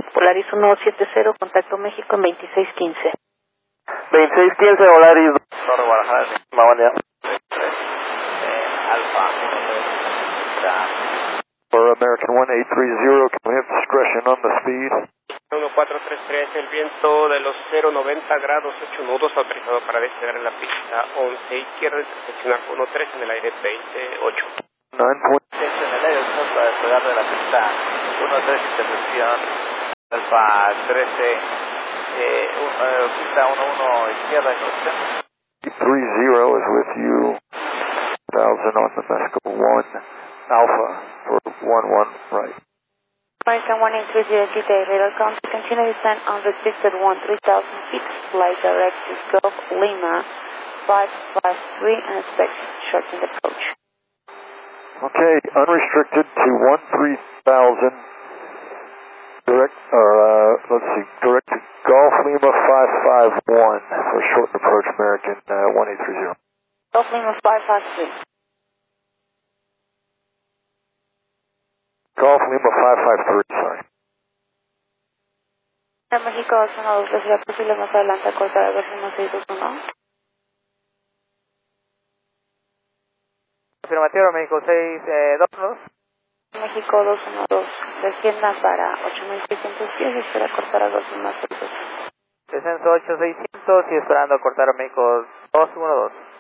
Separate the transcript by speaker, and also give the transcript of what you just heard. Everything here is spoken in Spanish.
Speaker 1: Polaris 170, contacto México en 2615.
Speaker 2: 2615, Polaris. Torre Guadalajara, buen día.
Speaker 3: Alfa.
Speaker 4: For American 1830, can we have discretion on the speed?
Speaker 3: 1433, el viento de los 090 grados, 8 nudos, autorizado para despegar en la pista 11 izquierda, interseccionar 13 en el aire 28.
Speaker 4: 9
Speaker 3: En el aire para despegar de la pista 13, intersección Alfa 13, pista 11 izquierda, intersección.
Speaker 4: 30 is with you, 1000 on the Mexico 1, Alpha for 11 right.
Speaker 1: American 1830, good day, radar count, continue descent on restricted 3000 feet, flight direct to Gulf Lima 553 and expect shortened approach.
Speaker 4: Okay, unrestricted to 13,000, direct, let's see, direct to Golf Lima 551 for shortened approach, American 1830.
Speaker 1: Gulf Lima 553.
Speaker 4: Golf Lima 553, sorry.
Speaker 1: En México 212, ¿sería posible más adelante acordar a ver si 621?
Speaker 2: Afirmativo, México 622.
Speaker 1: México 212, descienda para 8600 pies y espera cortar a 216.
Speaker 2: Descenso 8600 y esperando cortar a México 212.